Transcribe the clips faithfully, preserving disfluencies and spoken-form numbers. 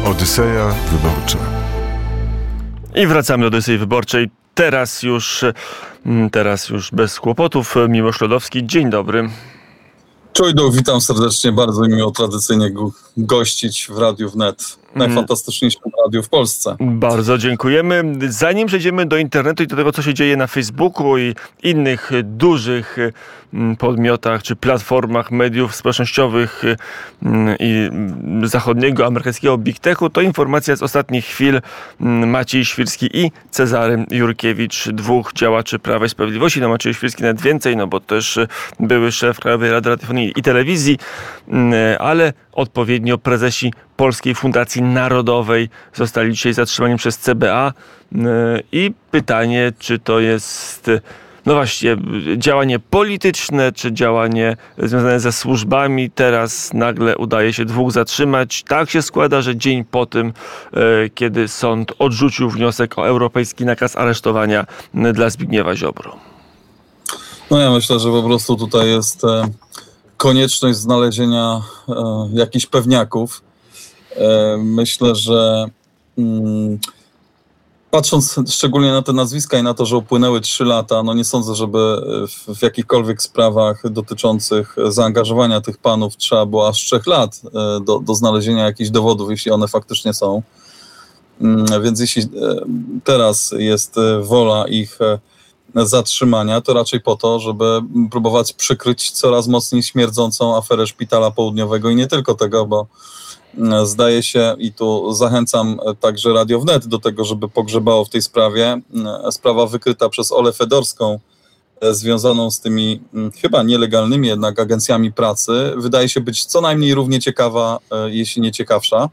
Odyseja Wyborcza. I wracamy do Odysei Wyborczej. Teraz już, teraz już bez kłopotów. Miłosz Lodowski, dzień dobry. Czujdu, witam serdecznie. Bardzo mi miło tradycyjnie go- gościć w Radiu Wnet. Najfantastyczniejszym radiu w Polsce. Bardzo dziękujemy. Zanim przejdziemy do internetu i do tego, co się dzieje na Facebooku i innych dużych podmiotach czy platformach mediów społecznościowych i zachodniego, amerykańskiego Big Techu, to informacja z ostatnich chwil. Maciej Świrski i Cezary Jurkiewicz, dwóch działaczy Prawa i Sprawiedliwości. No Maciej Świrski nawet więcej, no bo też były szef Krajowej Rady Radiofonii i Telewizji, ale odpowiednio prezesi Polskiej Fundacji Narodowej zostali dzisiaj zatrzymani przez C B A. I pytanie, czy to jest, no właśnie, działanie polityczne, czy działanie związane ze służbami. Teraz nagle udaje się dwóch zatrzymać. Tak się składa, że dzień po tym, kiedy sąd odrzucił wniosek o europejski nakaz aresztowania dla Zbigniewa Ziobry. No ja myślę, że po prostu tutaj jest e, konieczność znalezienia e, jakichś pewniaków. E, myślę, że mm, patrząc szczególnie na te nazwiska i na to, że upłynęły trzy lata, no nie sądzę, żeby w, w jakichkolwiek sprawach dotyczących zaangażowania tych panów trzeba było aż trzech lat e, do, do znalezienia jakichś dowodów, jeśli one faktycznie są. Mm, więc jeśli e, teraz jest e, wola ich e, zatrzymania, to raczej po to, żeby próbować przykryć coraz mocniej śmierdzącą aferę Szpitala Południowego i nie tylko tego, bo zdaje się, i tu zachęcam także Radio Wnet do tego, żeby pogrzebało w tej sprawie, sprawa wykryta przez Olę Fedorską, związaną z tymi chyba nielegalnymi jednak agencjami pracy, wydaje się być co najmniej równie ciekawa, jeśli nie ciekawsza,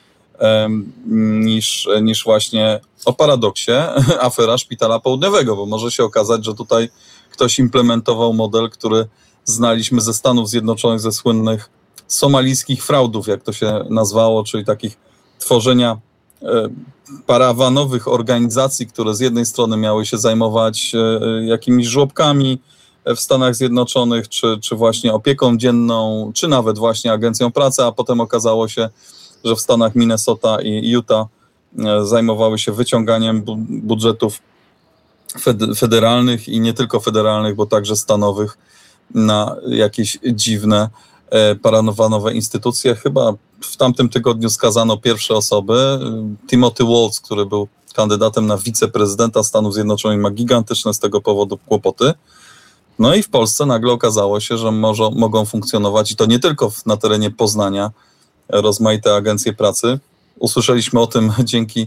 niż, niż właśnie, o paradoksie, afera Szpitala Południowego, bo może się okazać, że tutaj ktoś implementował model, który znaliśmy ze Stanów Zjednoczonych, ze słynnych somalijskich fraudów, jak to się nazwało, czyli takich tworzenia e, parawanowych organizacji, które z jednej strony miały się zajmować e, jakimiś żłobkami w Stanach Zjednoczonych, czy, czy właśnie opieką dzienną, czy nawet właśnie agencją pracy, a potem okazało się, że w Stanach Minnesota i Utah e, zajmowały się wyciąganiem bu- budżetów fed- federalnych i nie tylko federalnych, bo także stanowych na jakieś dziwne paranowanowe instytucje. Chyba w tamtym tygodniu skazano pierwsze osoby. Timothy Waltz, który był kandydatem na wiceprezydenta Stanów Zjednoczonych, ma gigantyczne z tego powodu kłopoty. No i w Polsce nagle okazało się, że może, mogą funkcjonować, i to nie tylko na terenie Poznania, rozmaite agencje pracy. Usłyszeliśmy o tym dzięki,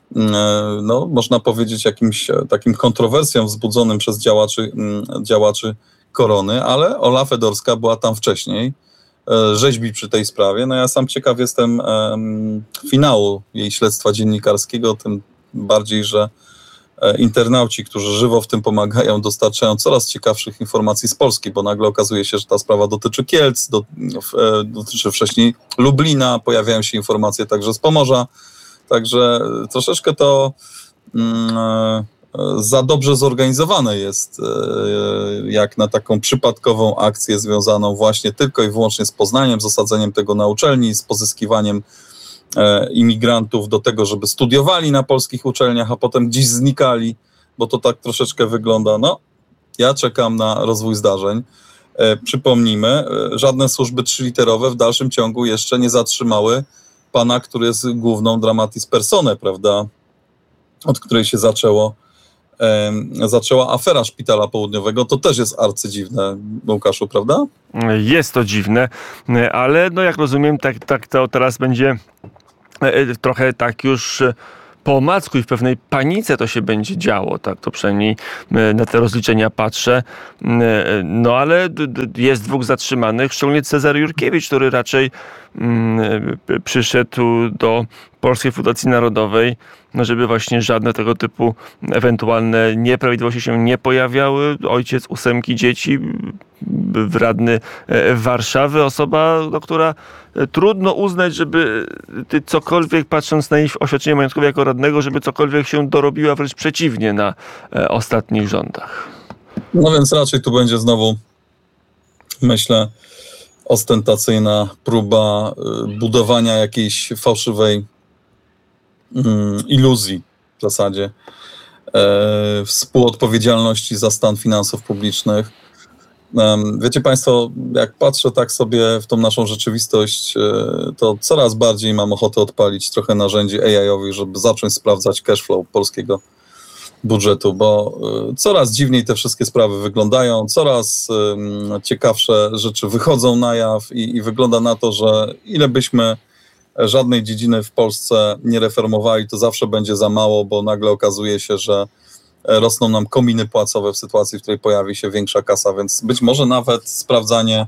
no, można powiedzieć, jakimś takim kontrowersjom wzbudzonym przez działaczy, działaczy Korony, ale Ola Fedorska była tam wcześniej, rzeźbi przy tej sprawie. No ja sam ciekaw jestem um, finału jej śledztwa dziennikarskiego, tym bardziej, że e, internauci, którzy żywo w tym pomagają, dostarczają coraz ciekawszych informacji z Polski, bo nagle okazuje się, że ta sprawa dotyczy Kielc, do, w, e, dotyczy wcześniej Lublina, pojawiają się informacje także z Pomorza, także troszeczkę to mm, e, za dobrze zorganizowane jest, jak na taką przypadkową akcję związaną właśnie tylko i wyłącznie z Poznaniem, z osadzeniem tego na uczelni, z pozyskiwaniem imigrantów do tego, żeby studiowali na polskich uczelniach, a potem gdzieś znikali, bo to tak troszeczkę wygląda. No, ja czekam na rozwój zdarzeń. Przypomnijmy, żadne służby trzyliterowe w dalszym ciągu jeszcze nie zatrzymały pana, który jest główną dramatis personae, prawda, od której się zaczęło zaczęła afera Szpitala Południowego. To też jest arcydziwne, Łukaszu, prawda? Jest to dziwne, ale no jak rozumiem, tak, tak to teraz będzie trochę tak już po omacku i w pewnej panice to się będzie działo, tak to przynajmniej na te rozliczenia patrzę. No ale jest dwóch zatrzymanych, szczególnie Cezary Jurkiewicz, który raczej mm, przyszedł do Polskiej Fundacji Narodowej, no żeby właśnie żadne tego typu ewentualne nieprawidłowości się nie pojawiały. Ojciec ósemki dzieci, radny Warszawy, osoba, no, która trudno uznać, żeby cokolwiek, patrząc na jej oświadczenie majątkowe jako radnego, żeby cokolwiek się dorobiła, wręcz przeciwnie, na ostatnich rządach. No więc raczej tu będzie znowu, myślę, ostentacyjna próba budowania jakiejś fałszywej mm, iluzji w zasadzie e, współodpowiedzialności za stan finansów publicznych. E, wiecie Państwo, jak patrzę tak sobie w tą naszą rzeczywistość, e, to coraz bardziej mam ochotę odpalić trochę narzędzi A I-owych, żeby zacząć sprawdzać cashflow polskiego budżetu, bo y, coraz dziwniej te wszystkie sprawy wyglądają, coraz y, ciekawsze rzeczy wychodzą na jaw i, i wygląda na to, że ile byśmy żadnej dziedziny w Polsce nie reformowali, to zawsze będzie za mało, bo nagle okazuje się, że rosną nam kominy płacowe w sytuacji, w której pojawi się większa kasa, więc być może nawet sprawdzanie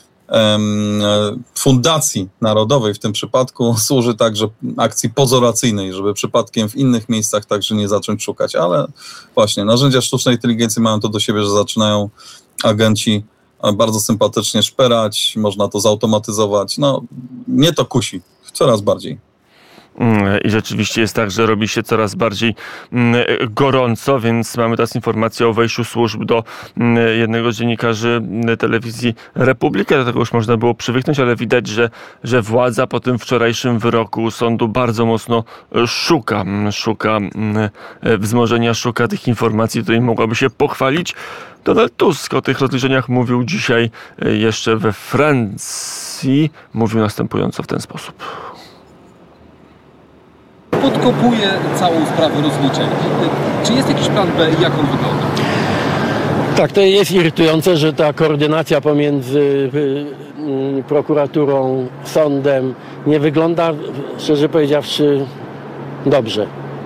Fundacji Narodowej w tym przypadku służy także akcji pozoracyjnej, żeby przypadkiem w innych miejscach także nie zacząć szukać, ale właśnie narzędzia sztucznej inteligencji mają to do siebie, że zaczynają agenci bardzo sympatycznie szperać, można to zautomatyzować, no mnie to kusi coraz bardziej. I rzeczywiście jest tak, że robi się coraz bardziej gorąco, więc mamy teraz informację o wejściu służb do jednego z dziennikarzy telewizji Republika. Do tego już można było przywyknąć, ale widać, że, że władza po tym wczorajszym wyroku sądu bardzo mocno szuka, szuka wzmożenia, szuka tych informacji, którymi mogłaby się pochwalić. Donald Tusk o tych rozliczeniach mówił dzisiaj jeszcze we Francji. Mówił następująco w ten sposób. Podkopuje całą sprawę rozliczeń. Czy jest jakiś plan B i jak on wygląda? Tak, to jest irytujące, że ta koordynacja pomiędzy y, prokuraturą, sądem nie wygląda, szczerze powiedziawszy, dobrze.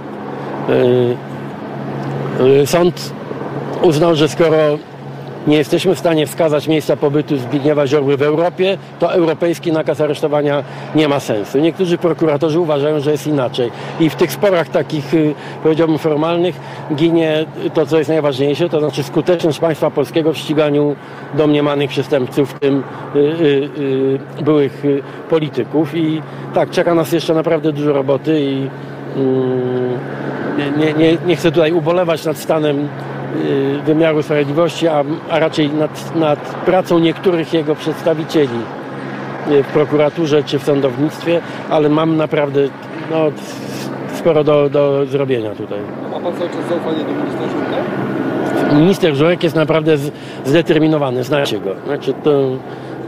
Y, y, sąd uznał, że skoro nie jesteśmy w stanie wskazać miejsca pobytu Zbigniewa Ziobry w Europie, to europejski nakaz aresztowania nie ma sensu. Niektórzy prokuratorzy uważają, że jest inaczej. I w tych sporach takich, powiedziałbym, formalnych ginie to, co jest najważniejsze, to znaczy skuteczność państwa polskiego w ściganiu domniemanych przestępców, w tym y, y, y, byłych y, polityków. I tak, czeka nas jeszcze naprawdę dużo roboty i y, nie, nie, nie chcę tutaj ubolewać nad stanem wymiaru sprawiedliwości, a, a raczej nad, nad pracą niektórych jego przedstawicieli w prokuraturze czy w sądownictwie, ale mam naprawdę no, sporo do, do zrobienia tutaj. Ma pan cały czas zaufanie do ministra Żurka? Minister Żurek jest naprawdę z, zdeterminowany, znacie go. Znaczy to yy,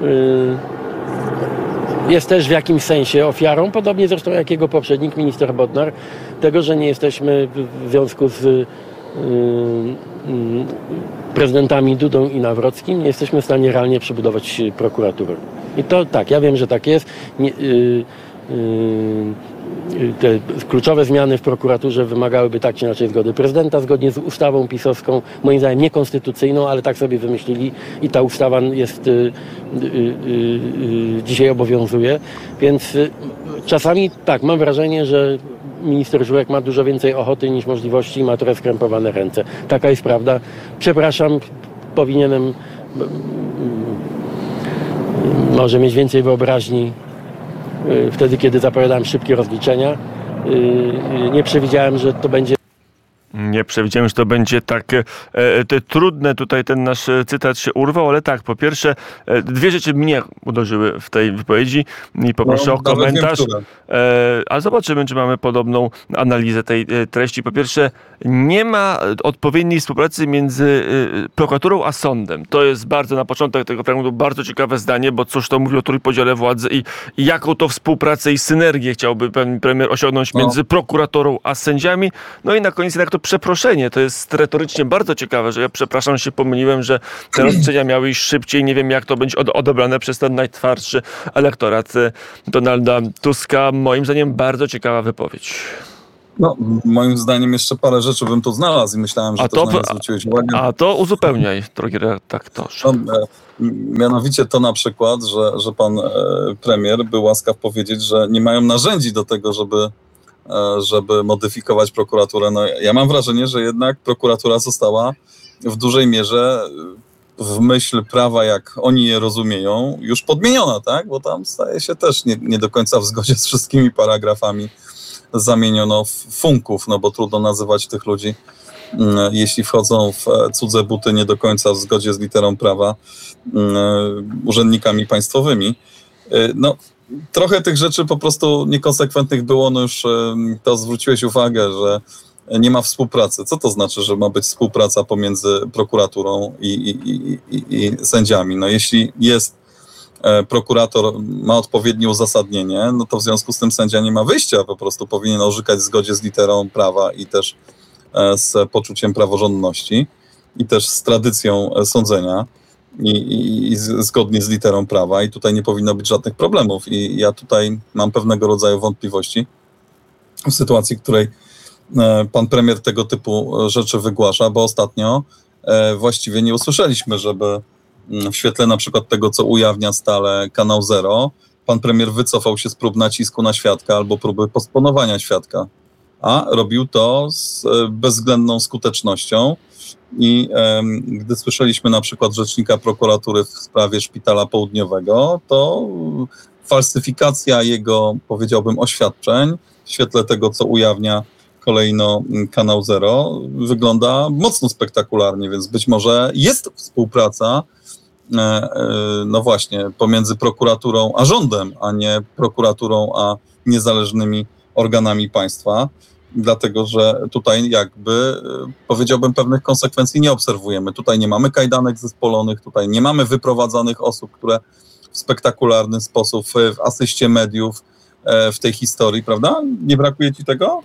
jest też w jakimś sensie ofiarą, podobnie zresztą jak jego poprzednik, minister Bodnar, tego, że nie jesteśmy w związku z prezydentami Dudą i Nawrockim nie jesteśmy w stanie realnie przebudować prokuratury. I to tak, ja wiem, że tak jest. Nie, yy, yy, te kluczowe zmiany w prokuraturze wymagałyby tak czy inaczej zgody prezydenta, zgodnie z ustawą pisowską, moim zdaniem niekonstytucyjną, ale tak sobie wymyślili i ta ustawa jest yy, yy, yy, dzisiaj obowiązuje. Więc yy, czasami tak, mam wrażenie, że minister Żurek ma dużo więcej ochoty niż możliwości i ma trochę skrępowane ręce. Taka jest prawda. Przepraszam, powinienem może mieć więcej wyobraźni wtedy, kiedy zapowiadałem szybkie rozliczenia. Nie przewidziałem, że to będzie Nie przewidziałem, że to będzie tak e, te, trudne. Tutaj ten nasz cytat się urwał, ale tak, po pierwsze, e, dwie rzeczy mnie uderzyły w tej wypowiedzi i poproszę no, o komentarz. E, ale zobaczymy, czy mamy podobną analizę tej e, treści. Po pierwsze, nie ma odpowiedniej współpracy między e, prokuraturą a sądem. To jest bardzo na początek tego fragmentu bardzo ciekawe zdanie, bo cóż to mówi o trójpodziale władzy i, i jaką to współpracę i synergię chciałby pan premier osiągnąć no. między prokuratorą a sędziami. No i na koniec jednak to przeproszenie. To jest retorycznie bardzo ciekawe, że ja przepraszam, że się pomyliłem, że te rozliczenia miały iść szybciej. Nie wiem, jak to będzie odebrane przez ten najtwardszy elektorat Donalda Tuska. Moim zdaniem bardzo ciekawa wypowiedź. No, moim zdaniem jeszcze parę rzeczy bym tu znalazł i myślałem, że a to, to na nie zwróciłeś uwagę. A to uzupełniaj, drogi redaktorze. No, mianowicie to na przykład, że, że pan e, premier był łaskaw powiedzieć, że nie mają narzędzi do tego, żeby żeby modyfikować prokuraturę. No, ja mam wrażenie, że jednak prokuratura została w dużej mierze w myśl prawa, jak oni je rozumieją, już podmieniona, tak? Bo tam staje się też nie, nie do końca w zgodzie z wszystkimi paragrafami zamieniono w funków, no bo trudno nazywać tych ludzi, jeśli wchodzą w cudze buty nie do końca w zgodzie z literą prawa, urzędnikami państwowymi. No, trochę tych rzeczy po prostu niekonsekwentnych było, no już to zwróciłeś uwagę, że nie ma współpracy. Co to znaczy, że ma być współpraca pomiędzy prokuraturą i, i, i, i, i sędziami? No jeśli jest e, prokurator, ma odpowiednie uzasadnienie, no to w związku z tym sędzia nie ma wyjścia, po prostu powinien orzekać w zgodzie z literą prawa i też e, z poczuciem praworządności i też z tradycją e, sądzenia i, i, i z, zgodnie z literą prawa i tutaj nie powinno być żadnych problemów i ja tutaj mam pewnego rodzaju wątpliwości w sytuacji, w której pan premier tego typu rzeczy wygłasza, bo ostatnio właściwie nie usłyszeliśmy, żeby w świetle na przykład tego, co ujawnia stale Kanał Zero, pan premier wycofał się z prób nacisku na świadka albo próby postponowania świadka, a robił to z bezwzględną skutecznością i e, gdy słyszeliśmy na przykład rzecznika prokuratury w sprawie Szpitala Południowego, to falsyfikacja jego, powiedziałbym, oświadczeń w świetle tego, co ujawnia kolejno Kanał Zero, wygląda mocno spektakularnie, więc być może jest współpraca, no właśnie, pomiędzy prokuraturą a rządem, a nie prokuraturą a niezależnymi organami państwa, dlatego że tutaj jakby, powiedziałbym, pewnych konsekwencji nie obserwujemy. Tutaj nie mamy kajdanek zespolonych, tutaj nie mamy wyprowadzanych osób, które w spektakularny sposób w asyście mediów w tej historii, prawda? Nie brakuje ci tego?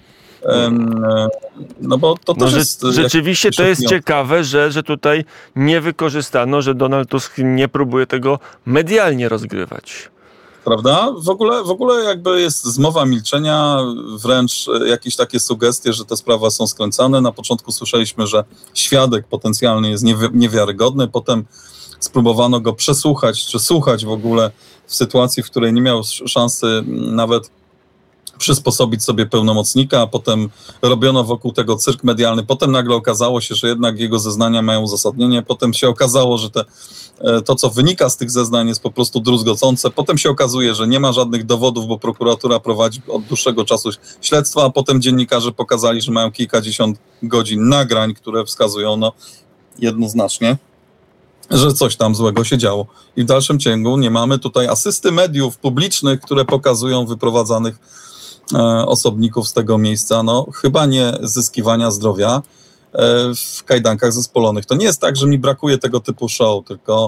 No bo to no, też że, jest... Rzeczywiście to jest ciekawe, że, że tutaj nie wykorzystano, że Donald Tusk nie próbuje tego medialnie rozgrywać. Prawda? W ogóle, w ogóle jakby jest zmowa milczenia, wręcz jakieś takie sugestie, że te sprawy są skręcane. Na początku słyszeliśmy, że świadek potencjalny jest niewi- niewiarygodny, potem spróbowano go przesłuchać, czy słuchać w ogóle w sytuacji, w której nie miał szansy nawet przysposobić sobie pełnomocnika, a potem robiono wokół tego cyrk medialny. Potem nagle okazało się, że jednak jego zeznania mają uzasadnienie. Potem się okazało, że te, to, co wynika z tych zeznań, jest po prostu druzgocące. Potem się okazuje, że nie ma żadnych dowodów, bo prokuratura prowadzi od dłuższego czasu śledztwa, a potem dziennikarze pokazali, że mają kilkadziesiąt godzin nagrań, które wskazują no, jednoznacznie, że coś tam złego się działo. I w dalszym ciągu nie mamy tutaj asysty mediów publicznych, które pokazują wyprowadzanych e, osobników z tego miejsca. No, chyba nie zyskiwania zdrowia e, w kajdankach zespolonych. To nie jest tak, że mi brakuje tego typu show, tylko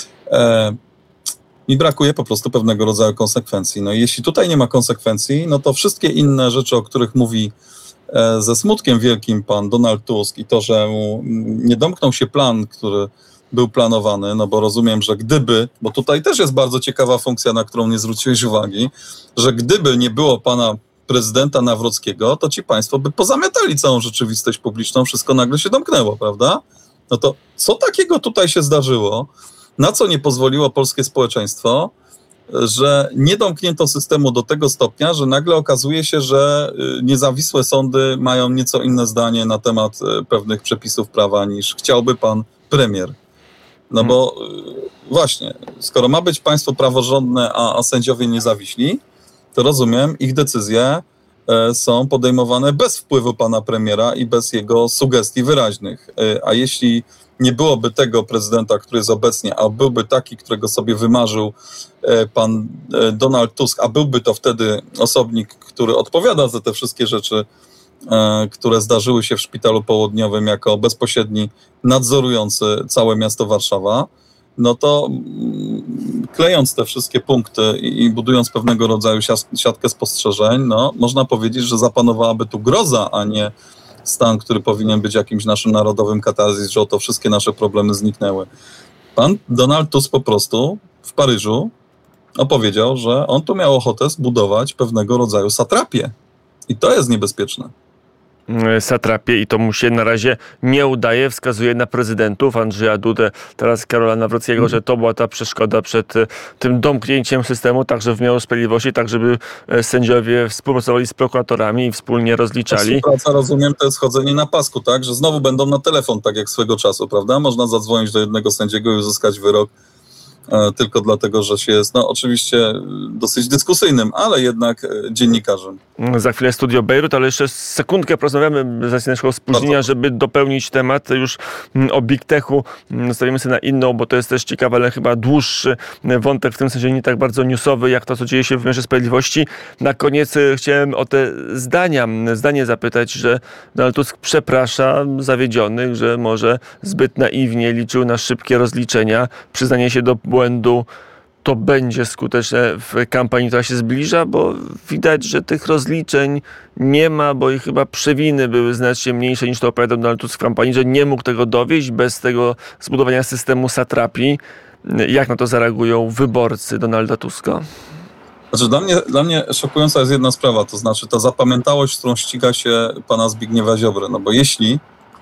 e, mi brakuje po prostu pewnego rodzaju konsekwencji. No i jeśli tutaj nie ma konsekwencji, no to wszystkie inne rzeczy, o których mówi e, ze smutkiem wielkim pan Donald Tusk i to, że mu nie domknął się plan, który był planowany, no bo rozumiem, że gdyby, bo tutaj też jest bardzo ciekawa funkcja, na którą nie zwróciłeś uwagi, że gdyby nie było pana prezydenta Nawrockiego, to ci państwo by pozamiatali całą rzeczywistość publiczną, wszystko nagle się domknęło, prawda? No to co takiego tutaj się zdarzyło, na co nie pozwoliło polskie społeczeństwo, że nie domknięto systemu do tego stopnia, że nagle okazuje się, że niezawisłe sądy mają nieco inne zdanie na temat pewnych przepisów prawa niż chciałby pan premier. No bo właśnie, skoro ma być państwo praworządne, a, a sędziowie niezawiśli, to rozumiem, ich decyzje e, są podejmowane bez wpływu pana premiera i bez jego sugestii wyraźnych. E, a jeśli nie byłoby tego prezydenta, który jest obecnie, a byłby taki, którego sobie wymarzył e, pan e, Donald Tusk, a byłby to wtedy osobnik, który odpowiada za te wszystkie rzeczy, które zdarzyły się w Szpitalu Południowym jako bezpośredni nadzorujący całe miasto Warszawa, no to klejąc te wszystkie punkty i budując pewnego rodzaju siatkę spostrzeżeń, no można powiedzieć, że zapanowałaby tu groza, a nie stan, który powinien być jakimś naszym narodowym katarzis, że oto wszystkie nasze problemy zniknęły. Pan Donald Tusk po prostu w Paryżu opowiedział, że on tu miał ochotę zbudować pewnego rodzaju satrapię. I to jest niebezpieczne. Satrapie i to mu się na razie nie udaje. Wskazuje na prezydentów Andrzeja Dudę, teraz Karola Nawrockiego, że to była ta przeszkoda przed tym domknięciem systemu, także w wymiaru sprawiedliwości, tak żeby sędziowie współpracowali z prokuratorami i wspólnie rozliczali. Współpraca, rozumiem, to jest chodzenie na pasku, tak? Że znowu będą na telefon, tak jak swego czasu, prawda? Można zadzwonić do jednego sędziego i uzyskać wyrok e, tylko dlatego, że się jest, no oczywiście dosyć dyskusyjnym, ale jednak e, dziennikarzem. za chwilę Studio Bejrut, ale jeszcze sekundkę porozmawiamy z racji naszego spóźnienia, żeby dopełnić temat już o Big Techu. Zostawimy sobie na inną, bo to jest też ciekawe, ale chyba dłuższy wątek, w tym sensie nie tak bardzo newsowy, jak to, co dzieje się w wymiarze sprawiedliwości. Na koniec chciałem o te zdania, zdanie zapytać, że Donald Tusk przeprasza zawiedzionych, że może zbyt naiwnie liczył na szybkie rozliczenia, przyznanie się do błędu. To będzie skuteczne w kampanii, która się zbliża, bo widać, że tych rozliczeń nie ma, bo ich chyba przewiny były znacznie mniejsze niż to opowiadał Donald Tusk w kampanii, że nie mógł tego dowieść bez tego zbudowania systemu satrapii. Jak na to zareagują wyborcy Donalda Tuska? Znaczy, dla mnie, dla mnie szokująca jest jedna sprawa, to znaczy ta zapamiętałość, którą ściga się pana Zbigniewa Ziobry. No bo jeśli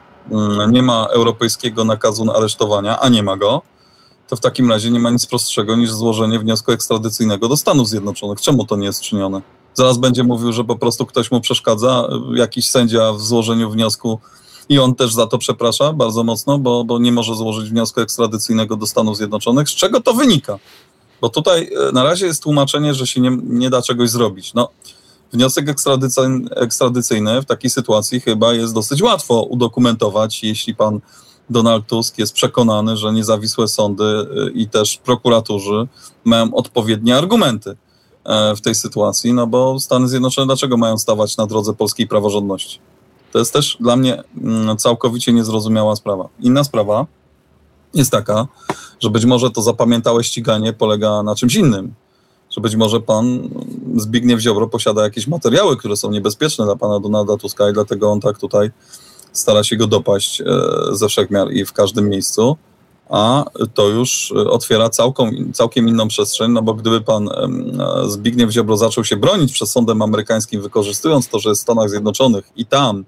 mm, nie ma europejskiego nakazu aresztowania, a nie ma go, to w takim razie nie ma nic prostszego niż złożenie wniosku ekstradycyjnego do Stanów Zjednoczonych. Czemu to nie jest czynione? Zaraz będzie mówił, że po prostu ktoś mu przeszkadza, jakiś sędzia w złożeniu wniosku i on też za to przeprasza bardzo mocno, bo, bo nie może złożyć wniosku ekstradycyjnego do Stanów Zjednoczonych. Z czego to wynika? Bo tutaj na razie jest tłumaczenie, że się nie, nie da czegoś zrobić. No, wniosek ekstradycyjny, ekstradycyjny w takiej sytuacji chyba jest dosyć łatwo udokumentować, jeśli pan Donald Tusk jest przekonany, że niezawisłe sądy i też prokuratorzy mają odpowiednie argumenty w tej sytuacji, no bo Stany Zjednoczone dlaczego mają stawać na drodze polskiej praworządności? To jest też dla mnie całkowicie niezrozumiała sprawa. Inna sprawa jest taka, że być może to zapamiętałe ściganie polega na czymś innym, że być może pan Zbigniew Ziobro posiada jakieś materiały, które są niebezpieczne dla pana Donalda Tuska i dlatego on tak tutaj stara się go dopaść ze wszechmiar i w każdym miejscu, a to już otwiera całkiem, całkiem inną przestrzeń, no bo gdyby pan Zbigniew Ziobro zaczął się bronić przed sądem amerykańskim, wykorzystując to, że jest w Stanach Zjednoczonych i tam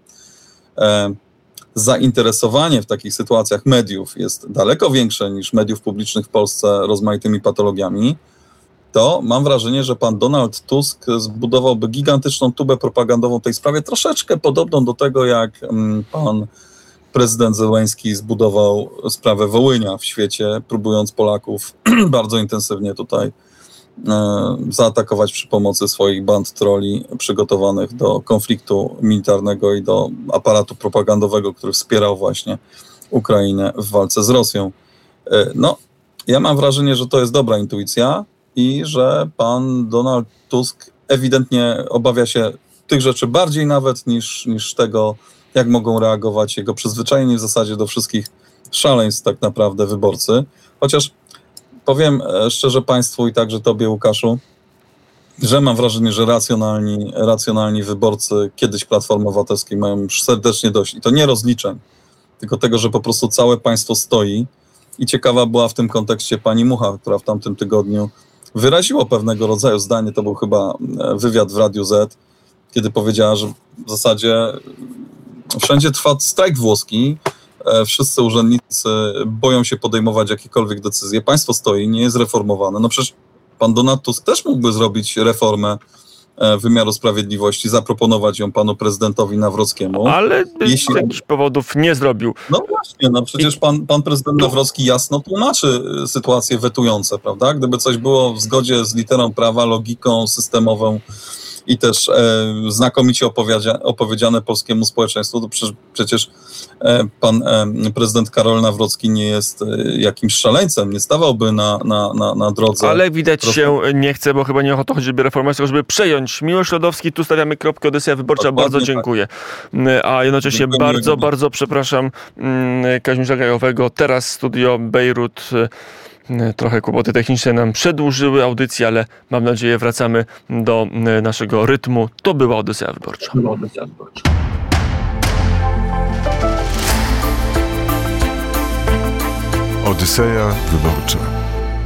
e, zainteresowanie w takich sytuacjach mediów jest daleko większe niż mediów publicznych w Polsce rozmaitymi patologiami, to mam wrażenie, że pan Donald Tusk zbudowałby gigantyczną tubę propagandową w tej sprawie, troszeczkę podobną do tego, jak pan prezydent Zełenski zbudował sprawę Wołynia w świecie, próbując Polaków bardzo intensywnie tutaj e, zaatakować przy pomocy swoich band trolli przygotowanych do konfliktu militarnego i do aparatu propagandowego, który wspierał właśnie Ukrainę w walce z Rosją. E, no, ja mam wrażenie, że to jest dobra intuicja, i że pan Donald Tusk ewidentnie obawia się tych rzeczy bardziej nawet niż, niż tego, jak mogą reagować jego przyzwyczajeni w zasadzie do wszystkich szaleństw tak naprawdę wyborcy. Chociaż powiem szczerze państwu i także tobie, Łukaszu, że mam wrażenie, że racjonalni, racjonalni wyborcy kiedyś Platformy Obywatelskiej mają już serdecznie dość. I to nie rozliczeń, tylko tego, że po prostu całe państwo stoi. I ciekawa była w tym kontekście pani Mucha, która w tamtym tygodniu wyraziło pewnego rodzaju zdanie, to był chyba wywiad w Radiu Z, kiedy powiedziała, że w zasadzie wszędzie trwa strajk włoski, wszyscy urzędnicy boją się podejmować jakiekolwiek decyzje, państwo stoi, nie jest reformowane. No przecież pan Donald Tusk też mógłby zrobić reformę wymiaru sprawiedliwości, zaproponować ją panu prezydentowi Nawrockiemu. Ale Jeśli... z jakichś powodów nie zrobił. No właśnie, no przecież pan, pan prezydent Nawrocki jasno tłumaczy sytuacje wetujące, prawda? Gdyby coś było w zgodzie z literą prawa, logiką systemową i też e, znakomicie opowiedzia, opowiedziane polskiemu społeczeństwu, to przecież, przecież e, pan e, prezydent Karol Nawrocki nie jest e, jakimś szaleńcem, nie stawałby na, na, na, na drodze. Ale widać się nie chce, bo chyba nie o to chodzi, żeby reformować, tylko żeby przejąć. Miłosz Lodowski, tu stawiamy kropkę, Odyseja Wyborcza, Dokładnie bardzo dziękuję. A jednocześnie dziękuję. bardzo, bardzo przepraszam Kazimierza Gajowego. Teraz Studio Bejrut. Trochę kłopoty techniczne nam przedłużyły audycję, ale mam nadzieję wracamy do naszego rytmu. To była Odyseja Wyborcza. Odyseja Wyborcza.